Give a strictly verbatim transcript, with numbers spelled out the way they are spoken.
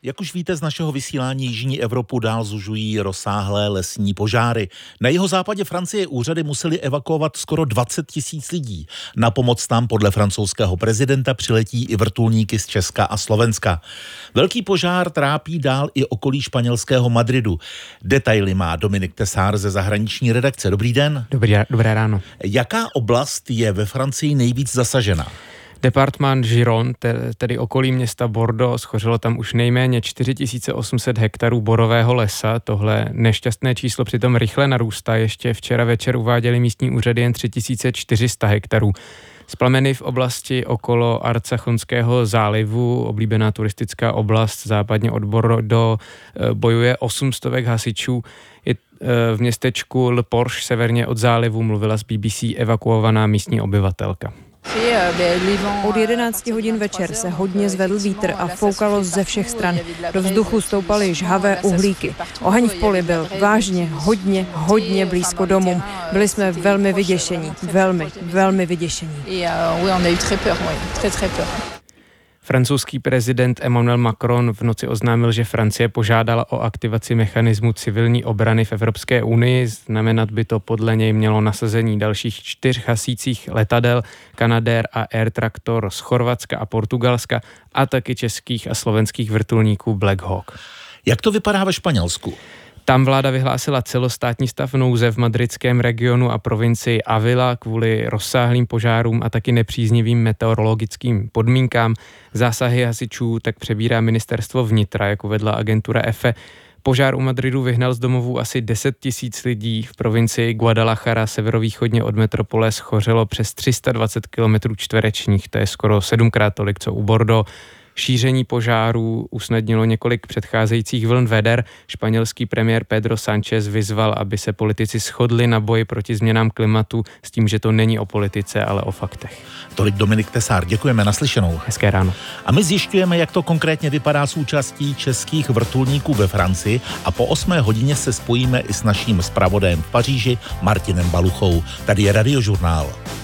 Jak už víte z našeho vysílání, jižní Evropu dál zužují rozsáhlé lesní požáry. Na jihozápadě Francie úřady museli evakuovat skoro dvacet tisíc lidí. Na pomoc tam podle francouzského prezidenta přiletí i vrtulníky z Česka a Slovenska. Velký požár trápí dál i okolí španělského Madridu. Detaily má Dominik Tesár ze zahraniční redakce. Dobrý den. Dobrý, dobré ráno. Jaká oblast je ve Francii nejvíc zasažena? Departement Gironde, tedy okolí města Bordeaux, schořelo tam už nejméně čtyři tisíce osm set hektarů borového lesa. Tohle nešťastné číslo přitom rychle narůstá. Ještě včera večer uváděly místní úřady jen tři tisíce čtyři sta hektarů. Z plameny v oblasti okolo Arcachonského zálivu, oblíbená turistická oblast západně od Bordeaux, bojuje osm stovek hasičů. Je v městečku Le Porche severně od zálivu mluvila z B B C evakuovaná místní obyvatelka. Od jedenácti hodin večer se hodně zvedl vítr a foukalo ze všech stran. Do vzduchu stoupaly žhavé uhlíky. Oheň v poli byl vážně, hodně, hodně blízko domům. Byli jsme velmi vyděšení, velmi, velmi vyděšení. Francouzský prezident Emmanuel Macron v noci oznámil, že Francie požádala o aktivaci mechanismu civilní obrany v Evropské unii. Znamenat by to podle něj mělo nasazení dalších čtyř hasících letadel Canadair a Air Tractor z Chorvatska a Portugalska a taky českých a slovenských vrtulníků Black Hawk. Jak to vypadá ve Španělsku? Tam vláda vyhlásila celostátní stav nouze v madridském regionu a provincii Avila kvůli rozsáhlým požárům a taky nepříznivým meteorologickým podmínkám. Zásahy hasičů tak přebírá ministerstvo vnitra, jak uvedla agentura E F E. Požár u Madridu vyhnal z domovů asi deset tisíc lidí. V provincii Guadalajara severovýchodně od metropole schořelo přes tři sta dvacet kilometrů čtverečních, to je skoro sedmkrát tolik, co u Bordeaux. Šíření požárů usnadnilo několik předcházejících vln veder. Španělský premiér Pedro Sánchez vyzval, aby se politici shodli na boji proti změnám klimatu s tím, že to není o politice, ale o faktech. Tolik Dominik Tesár, děkujeme, naslyšenou. Hezké ráno. A my zjišťujeme, jak to konkrétně vypadá s účastí českých vrtulníků ve Francii a po osmé hodině se spojíme i s naším zpravodajem v Paříži Martinem Baluchou. Tady je Radiožurnál.